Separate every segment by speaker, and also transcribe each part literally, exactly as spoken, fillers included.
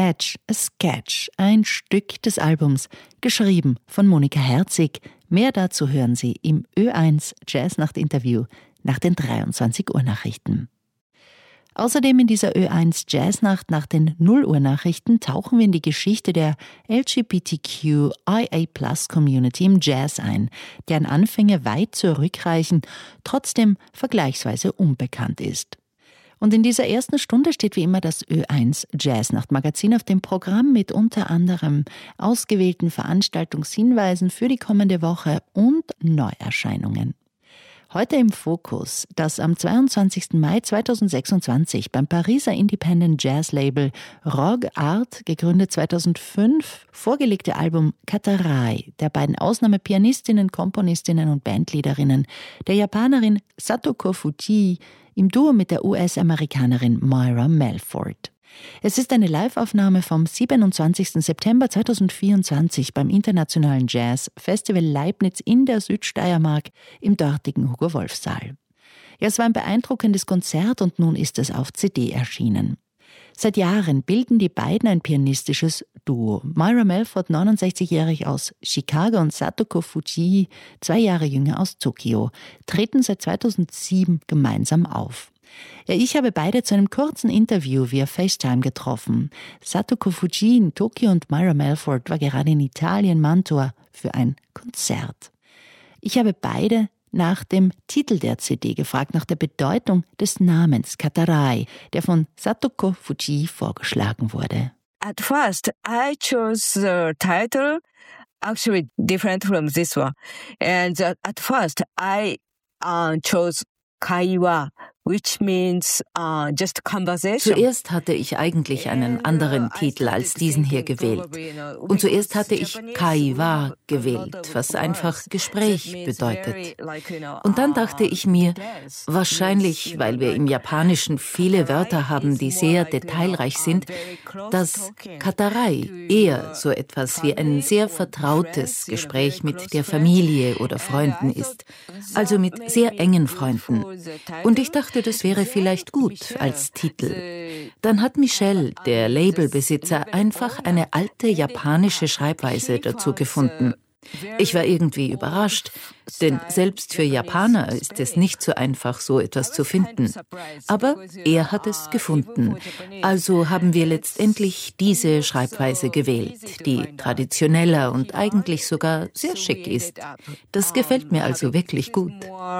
Speaker 1: Sketch, a Sketch, ein Stück des Albums, geschrieben von Monika Herzig. Mehr dazu hören Sie im Ö eins Jazznacht-Interview nach den dreiundzwanzig Uhr Nachrichten. Außerdem in dieser Ö eins Jazznacht nach den null Uhr Nachrichten tauchen wir in die Geschichte der L G B T Q I A Plus Community im Jazz ein, deren Anfänge weit zurückreichen, trotzdem vergleichsweise unbekannt ist. Und in dieser ersten Stunde steht wie immer das Ö eins Jazznacht-Magazin auf dem Programm mit unter anderem ausgewählten Veranstaltungshinweisen für die kommende Woche und Neuerscheinungen. Heute im Fokus das am zweiundzwanzigsten Mai zweitausendsechsundzwanzig beim Pariser Independent Jazz Label Rock Art, gegründet zweitausendfünf, vorgelegte Album Katarai der beiden Ausnahmepianistinnen, Komponistinnen und Bandleaderinnen, der Japanerin Satoko Fujii im Duo mit der U S-Amerikanerin Myra Melford. Es ist eine Live-Aufnahme vom siebenundzwanzigsten September zweitausendvierundzwanzig beim Internationalen Jazz Festival Leibniz in der Südsteiermark im dortigen Hugo-Wolf-Saal. Ja, es war ein beeindruckendes Konzert und nun ist es auf C D erschienen. Seit Jahren bilden die beiden ein pianistisches Duo. Myra Melford, neunundsechzigjährig aus Chicago, und Satoko Fujii, zwei Jahre jünger aus Tokio, treten seit zweitausendsieben gemeinsam auf. Ja, ich habe beide zu einem kurzen Interview via FaceTime getroffen. Satoko Fujii in Tokio und Myra Melford war gerade in Italien, Mantua, für ein Konzert. Ich habe beide nach dem Titel der C D gefragt, nach der Bedeutung des Namens Katarai, der von Satoko Fujii vorgeschlagen wurde.
Speaker 2: At first, I chose the title actually different from this one. And uh, at first, I uh, chose Kaiwa, which means uh, just conversation.
Speaker 3: Zuerst hatte ich eigentlich einen anderen Titel als diesen hier gewählt. Und zuerst hatte ich Kaiwa gewählt, was einfach Gespräch bedeutet. Und dann dachte ich mir, wahrscheinlich, weil wir im Japanischen viele Wörter haben, die sehr detailreich sind, dass Katarai eher so etwas wie ein sehr vertrautes Gespräch mit der Familie oder Freunden ist. Also mit sehr engen Freunden. Und ich dachte, das wäre vielleicht gut als Titel. Dann hat Michel, der Labelbesitzer, einfach eine alte japanische Schreibweise dazu gefunden. Ich war irgendwie überrascht, denn selbst für Japaner ist es nicht so einfach, so etwas zu finden. Aber er hat es gefunden. Also haben wir letztendlich diese Schreibweise gewählt, die traditioneller und eigentlich sogar sehr schick ist. Das gefällt mir also wirklich gut.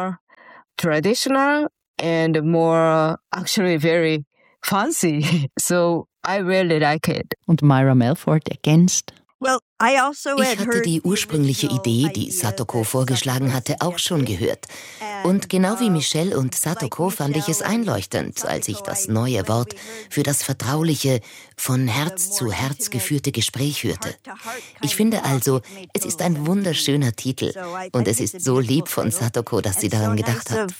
Speaker 2: Traditional and more actually very fancy. So I really like it.
Speaker 1: Und Myra Melford ergänzt:
Speaker 4: Ich hatte die ursprüngliche Idee, die Satoko vorgeschlagen hatte, auch schon gehört. Und genau wie Michel und Satoko fand ich es einleuchtend, als ich das neue Wort für das vertrauliche, von Herz zu Herz geführte Gespräch hörte. Ich finde also, es ist ein wunderschöner Titel. Und es ist so lieb von Satoko, dass sie daran gedacht hat.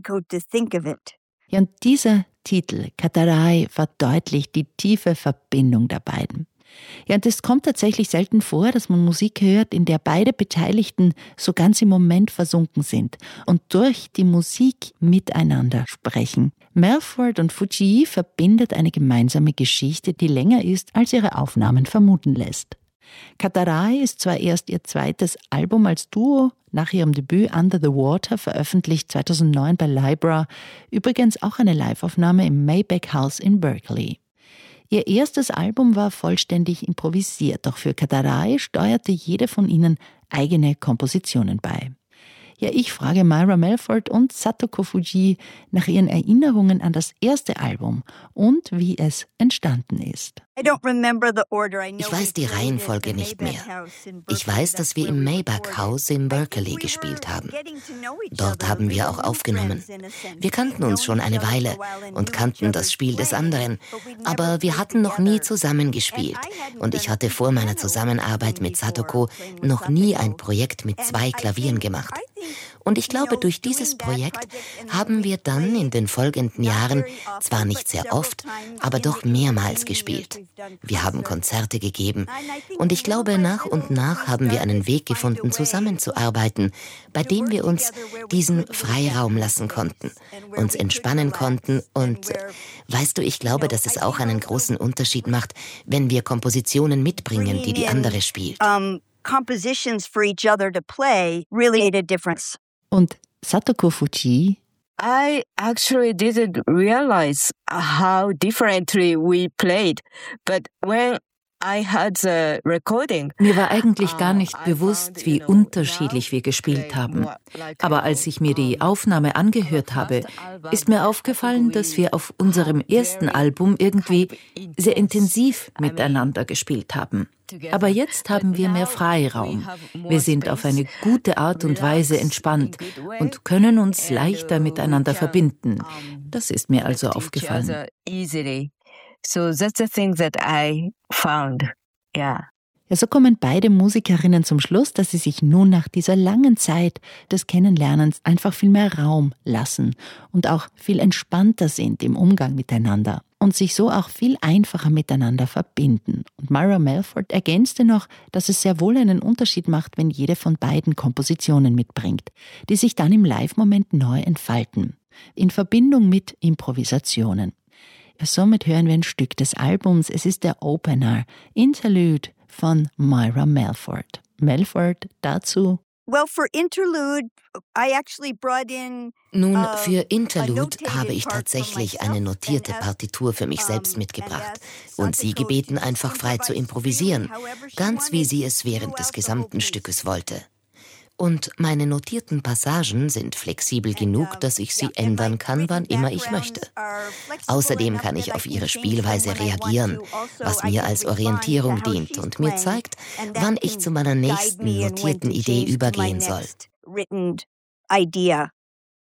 Speaker 1: Ja, und dieser Titel, Katarai, verdeutlicht die tiefe Verbindung der beiden. Ja, und es kommt tatsächlich selten vor, dass man Musik hört, in der beide Beteiligten so ganz im Moment versunken sind und durch die Musik miteinander sprechen. Melford und Fujii verbindet eine gemeinsame Geschichte, die länger ist, als ihre Aufnahmen vermuten lässt. Katarai ist zwar erst ihr zweites Album als Duo, nach ihrem Debüt Under the Water, veröffentlicht zweitausendneun bei Libra, übrigens auch eine Liveaufnahme im Maybach House in Berkeley. Ihr erstes Album war vollständig improvisiert, doch für Katarai steuerte jede von ihnen eigene Kompositionen bei. Ja, ich frage Myra Melford und Satoko Fujii nach ihren Erinnerungen an das erste Album und wie es entstanden ist.
Speaker 4: Ich weiß die Reihenfolge nicht mehr. Ich weiß, dass wir im Maybach House in Berkeley gespielt haben. Dort haben wir auch aufgenommen. Wir kannten uns schon eine Weile und kannten das Spiel des anderen, aber wir hatten noch nie zusammen gespielt. Und ich hatte vor meiner Zusammenarbeit mit Satoko noch nie ein Projekt mit zwei Klavieren gemacht. Und ich glaube, durch dieses Projekt haben wir dann in den folgenden Jahren zwar nicht sehr oft, aber doch mehrmals gespielt. Wir haben Konzerte gegeben. Und ich glaube, nach und nach haben wir einen Weg gefunden, zusammenzuarbeiten, bei dem wir uns diesen Freiraum lassen konnten, uns entspannen konnten und, äh, weißt du, ich glaube, dass es auch einen großen Unterschied macht, wenn wir Kompositionen mitbringen, die die andere spielt.
Speaker 1: Compositions for each other to play really made a difference. Und Satoko Fujii?
Speaker 2: I actually didn't realize how differently we played, but when I had the recording,
Speaker 3: mir war eigentlich gar nicht bewusst, wie unterschiedlich wir gespielt haben. Aber als ich mir die Aufnahme angehört habe, ist mir aufgefallen, dass wir auf unserem ersten Album irgendwie sehr intensiv miteinander gespielt haben. Aber jetzt haben wir mehr Freiraum. Wir sind auf eine gute Art und Weise entspannt und können uns leichter miteinander verbinden. Das ist mir also aufgefallen.
Speaker 2: So that's the thing that I found. Yeah.
Speaker 1: Ja, so kommen beide Musikerinnen zum Schluss, dass sie sich nun nach dieser langen Zeit des Kennenlernens einfach viel mehr Raum lassen und auch viel entspannter sind im Umgang miteinander und sich so auch viel einfacher miteinander verbinden. Und Myra Melford ergänzte noch, dass es sehr wohl einen Unterschied macht, wenn jede von beiden Kompositionen mitbringt, die sich dann im Live-Moment neu entfalten, in Verbindung mit Improvisationen. Somit hören wir ein Stück des Albums. Es ist der Opener, Interlude von Myra Melford. Melford dazu.
Speaker 4: Well, for interlude, I actually brought in, Nun, für Interlude habe ich tatsächlich eine notierte Partitur für mich selbst mitgebracht und sie gebeten, einfach frei zu improvisieren, ganz wie sie es während des gesamten Stückes wollte. Und meine notierten Passagen sind flexibel genug, dass ich sie ändern kann, wann immer ich möchte. Außerdem kann ich auf ihre Spielweise reagieren, was mir als Orientierung dient und mir zeigt, wann ich zu meiner nächsten notierten Idee übergehen soll.